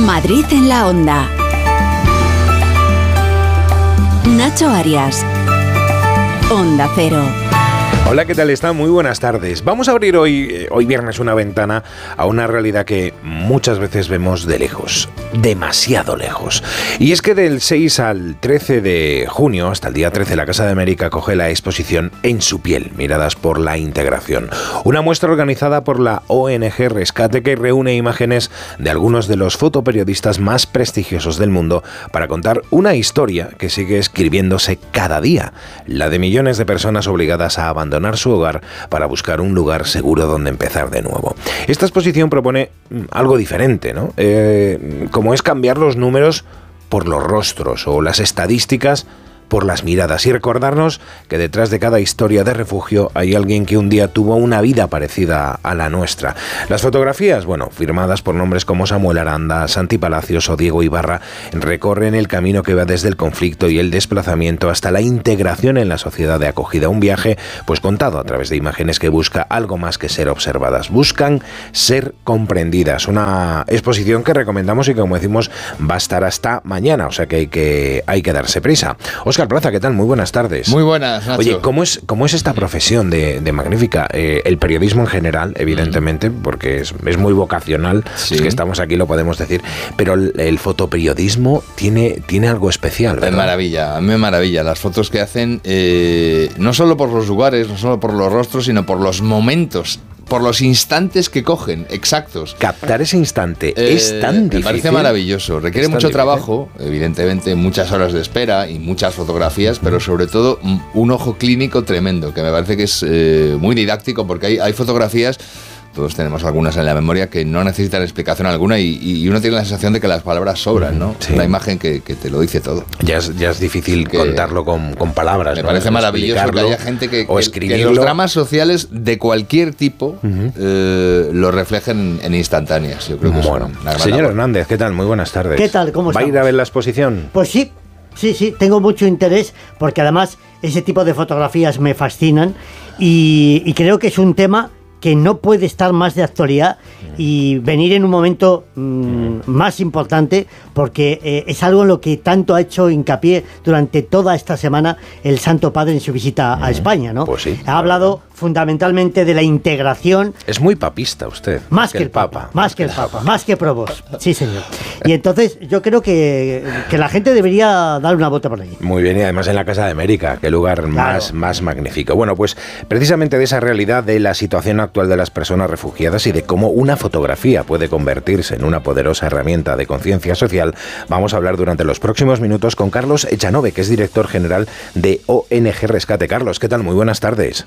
Madrid en la Onda. Nacho Arias. Onda Cero. Hola, ¿qué tal están? Muy buenas tardes. Vamos a abrir hoy viernes una ventana a una realidad que muchas veces vemos de lejos, demasiado lejos. Y es que del 6 al 13 de junio, hasta el día 13, la Casa de América acoge la exposición En su piel, miradas por la integración. Una muestra organizada por la ONG Rescate que reúne imágenes de algunos de los fotoperiodistas más prestigiosos del mundo para contar una historia que sigue escribiéndose cada día, la de millones de personas obligadas a abandonar su hogar para buscar un lugar seguro donde empezar de nuevo. Esta exposición propone algo diferente, ¿no? Como es cambiar los números por los rostros o las estadísticas por las miradas y recordarnos que detrás de cada historia de refugio hay alguien que un día tuvo una vida parecida a la nuestra. Las fotografías, firmadas por nombres como Samuel Aranda, Santi Palacios o Diego Ibarra, recorren el camino que va desde el conflicto y el desplazamiento hasta la integración en la sociedad de acogida. Un viaje, contado a través de imágenes que busca algo más que ser observadas. Buscan ser comprendidas. Una exposición que recomendamos y que, como decimos, va a estar hasta mañana, o sea que hay que darse prisa. Óscar Plaza, ¿qué tal? Muy buenas tardes. Muy buenas, Nacho. Oye, ¿cómo es esta profesión de magnífica? El periodismo en general, evidentemente, porque es muy vocacional, sí. Es que estamos aquí, lo podemos decir, pero el fotoperiodismo tiene algo especial, ¿verdad? Me maravilla las fotos que hacen, no solo por los lugares, no solo por los rostros, sino por los momentos, por los instantes que cogen, exactos. Captar ese instante es tan difícil. Me parece maravilloso. Requiere mucho trabajo, evidentemente, muchas horas de espera y muchas fotografías, pero sobre todo un ojo clínico tremendo, que me parece que es muy didáctico, porque hay fotografías, todos tenemos algunas en la memoria, que no necesitan explicación alguna y uno tiene la sensación de que las palabras sobran, ¿no? Sí. Una imagen que te lo dice todo. Ya es difícil contarlo con palabras. Me parece maravilloso que haya gente que los dramas sociales de cualquier tipo lo reflejen en instantáneas. Yo creo que señor Hernández, ¿qué tal? Muy buenas tardes. ¿Qué tal? ¿Cómo estamos? ¿Va a ir a ver la exposición? Pues sí, tengo mucho interés porque además ese tipo de fotografías me fascinan y creo que es un tema que no puede estar más de actualidad y venir en un momento más importante, porque es algo en lo que tanto ha hecho hincapié durante toda esta semana el Santo Padre en su visita a España, ¿no? Pues sí, ha hablado fundamentalmente de la integración. Es muy papista usted. Más que el Papa. Más que el Papa. Más que Provost. Sí, señor. Y entonces yo creo que la gente debería dar una vuelta por allí. Muy bien, y además en la Casa de América, qué lugar más magnífico. Bueno, pues precisamente de esa realidad, de la situación actual de las personas refugiadas y de cómo una fotografía puede convertirse en una poderosa herramienta de conciencia social, vamos a hablar durante los próximos minutos con Carlos Echanove, que es director general de ONG Rescate. Carlos, ¿qué tal? Muy buenas tardes.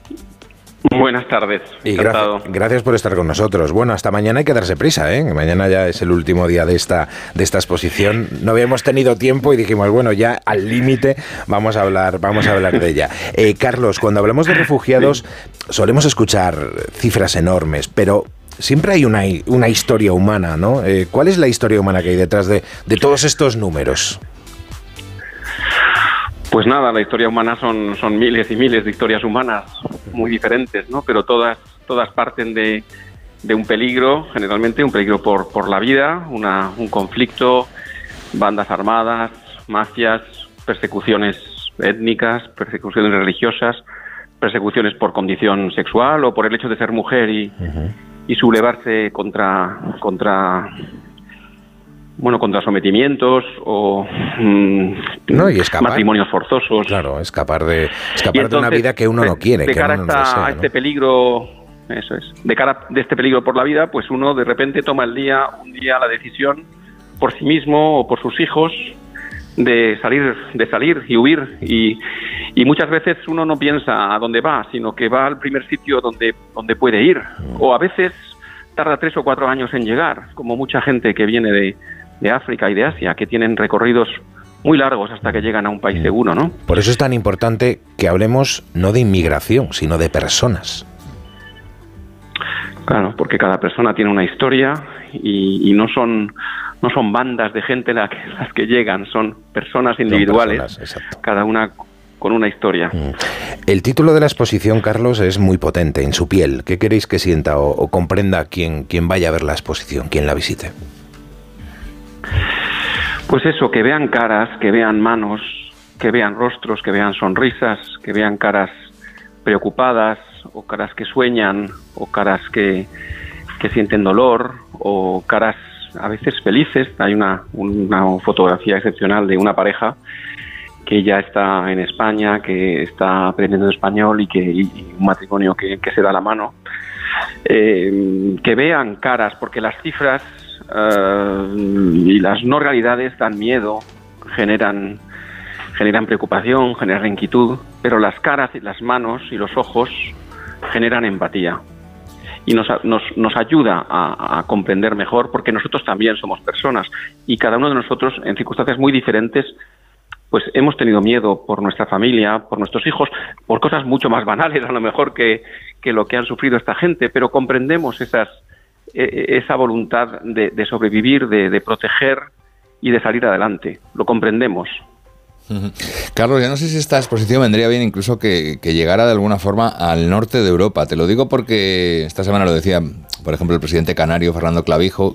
Buenas tardes. Y gracias por estar con nosotros. Bueno, hasta mañana hay que darse prisa, ¿eh? Mañana ya es el último día de esta exposición. No habíamos tenido tiempo y dijimos, ya al límite vamos a hablar de ella. Carlos, cuando hablamos de refugiados solemos escuchar cifras enormes, pero siempre hay una historia humana, ¿no? ¿Cuál es la historia humana que hay detrás de todos estos números? Pues nada, la historia humana son miles y miles de historias humanas muy diferentes, ¿no? Pero todas parten de un peligro, generalmente un peligro por la vida, un conflicto, bandas armadas, mafias, persecuciones étnicas, persecuciones religiosas, persecuciones por condición sexual o por el hecho de ser mujer y sublevarse contra sometimientos o y escapar, matrimonios forzosos. Claro, escapar de una vida que uno no quiere. De cara a este peligro, eso es. De cara de este peligro por la vida, pues uno de repente toma un día la decisión por sí mismo o por sus hijos de salir y huir y muchas veces uno no piensa a dónde va, sino que va al primer sitio donde puede ir, o a veces tarda 3 o 4 años en llegar, como mucha gente que viene de África y de Asia, que tienen recorridos muy largos hasta que llegan a un país seguro, ¿no? Por eso es tan importante que hablemos no de inmigración, sino de personas. Claro, porque cada persona tiene una historia y no son bandas de gente las que llegan, son personas individuales, cada una con una historia. El título de la exposición, Carlos, es muy potente, En su piel. ¿Qué queréis que sienta o comprenda quien vaya a ver la exposición, quien la visite? Pues eso, que vean caras, que vean manos, que vean rostros, que vean sonrisas, que vean caras preocupadas, o caras que sueñan, o caras que sienten dolor, o caras a veces felices. Hay una fotografía excepcional de una pareja que ya está en España, que está aprendiendo español y un matrimonio que se da la mano. Que vean caras, porque las cifras y las no realidades dan miedo, generan preocupación, generan inquietud, pero las caras y las manos y los ojos generan empatía y nos ayuda a comprender mejor, porque nosotros también somos personas y cada uno de nosotros en circunstancias muy diferentes pues hemos tenido miedo por nuestra familia, por nuestros hijos, por cosas mucho más banales a lo mejor que lo que han sufrido esta gente, pero comprendemos esa voluntad de sobrevivir, de proteger y de salir adelante. Lo comprendemos. Carlos, ya no sé si esta exposición vendría bien incluso que llegara de alguna forma al norte de Europa. Te lo digo porque esta semana lo decía, por ejemplo, el presidente canario Fernando Clavijo,